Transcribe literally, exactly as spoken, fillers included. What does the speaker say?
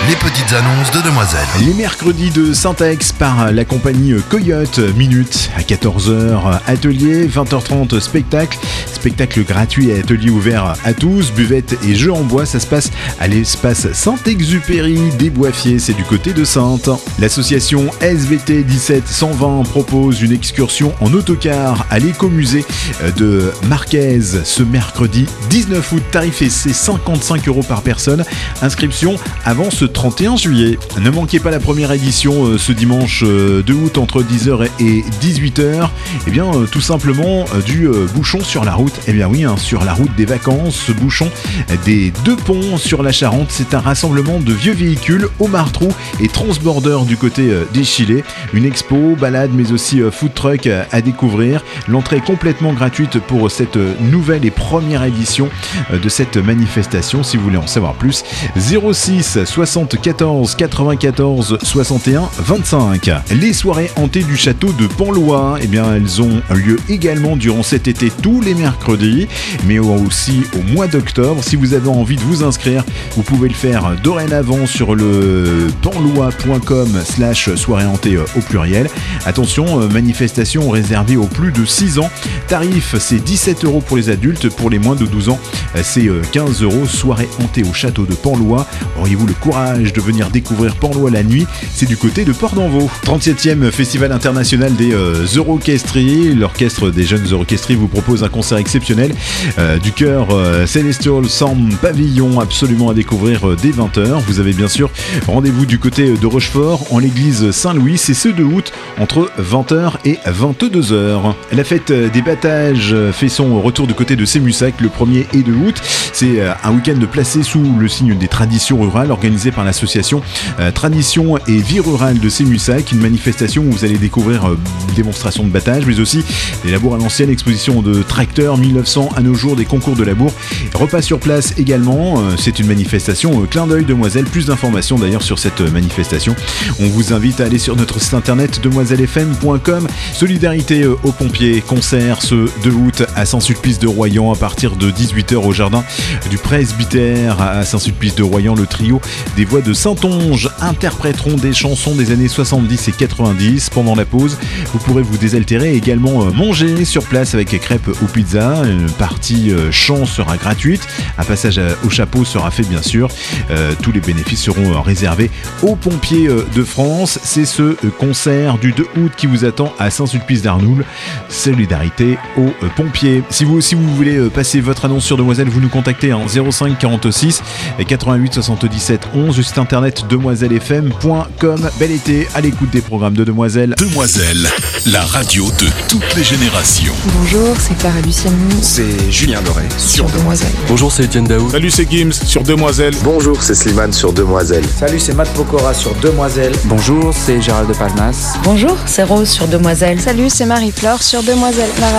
les petites annonces de Demoiselle. Les mercredis de Syntax par la compagnie Coyote, minute à quatorze heures, atelier, vingt heures trente, spectacle. Spectacle gratuit et atelier ouvert à tous, buvette et jeux en bois, ça se passe à l'espace Saint-Exupéry des Boifiers, c'est du côté de Saintes. L'association S V T dix-sept cent vingt propose une excursion en autocar à l'écomusée de Marquez ce mercredi dix-neuf août, tarif c'est cinquante-cinq euros par personne, inscription avant ce trente et un juillet. Ne manquez pas la première édition ce dimanche deux août entre dix heures et dix-huit heures, et bien tout simplement du bouchon sur la route. Eh bien oui, hein, sur la route des vacances, ce bouchon des deux ponts sur la Charente, c'est un rassemblement de vieux véhicules au martrou et transborder du côté des Chilets. Une expo, balade, mais aussi food truck à découvrir. L'entrée est complètement gratuite pour cette nouvelle et première édition de cette manifestation. Si vous voulez en savoir plus, zéro six soixante-quatorze quatre-vingt-quatorze soixante et un vingt-cinq. Les soirées hantées du château de Penlois, eh bien elles ont lieu également durant cet été tous les mercredis, mais aussi au mois d'octobre. Si vous avez envie de vous inscrire, vous pouvez le faire dorénavant sur le penlois point com slash soirée hantée au pluriel. Attention, manifestation réservée aux plus de six ans. Tarif, c'est dix-sept euros pour les adultes. Pour les moins de douze ans, c'est quinze euros. Soirée hantée au château de Penlois. Auriez-vous le courage de venir découvrir Penlois la nuit? C'est du côté de Port-d'Envaux. trente-septième Festival international des euh, Orchestries. L'orchestre des jeunes orchestries vous propose un concert exceptionnel euh, du chœur euh, Celestial Sound Pavillon, absolument à découvrir euh, dès vingt heures. Vous avez bien sûr rendez-vous du côté de Rochefort en l'église Saint-Louis. C'est ce deux août entre vingt heures et vingt-deux heures. La fête des battages fait son retour du côté de Sémussac le premier et deux août. C'est un week-end placé sous le signe des traditions rurales organisé par l'association euh, Tradition et Vie Rurale de Sémussac. Une manifestation où vous allez découvrir euh, démonstration de battage, mais aussi des labours à l'ancienne, exposition de tracteurs mille neuf cents à nos jours, des concours de labour, repas sur place également. Euh, c'est une manifestation euh, clin d'œil Demoiselle. Plus d'informations d'ailleurs sur cette euh, manifestation. On vous invite à aller sur notre site internet demoiselle f m point com. Solidarité euh, aux pompiers, concert ce deux août à Saint-Sulpice-de-Royan à partir de dix-huit heures au jardin du presbytère à Saint-Sulpice-de-Royan. Le trio des voix de Saintonge interpréteront des chansons des années soixante-dix et quatre-vingt-dix. Pendant la pause, vous pourrez vous désaltérer et également manger sur place avec crêpes ou pizza. Une partie chant sera gratuite. Un passage au chapeau sera fait bien sûr. Euh, tous les bénéfices seront réservés aux pompiers de France. C'est ce concert du deux août qui vous attend à Saint-Sulpice-d'Arnoul. Solidarité aux pompiers. Si vous aussi vous voulez passer votre annonce sur Demoiselle, vous nous contactez en zéro cinq quarante-six quatre-vingt-huit soixante-dix-sept onze, le site internet demoiselle f m point com. Bel été à l'écoute des programmes de Demoiselle. Demoiselle, la radio de toutes les générations. Bonjour, c'est Clara Luciani. C'est Julien Doré sur Demoiselle. Bonjour, c'est Etienne Daou. Salut, c'est Gims sur Demoiselle. Bonjour, c'est Slimane sur Demoiselle. Salut, c'est Matt Pokora sur Demoiselle. Bonjour, c'est Gérald de Palmas. Bonjour, c'est Rose sur Demoiselle. Salut, c'est Marie-Flore sur Demoiselle.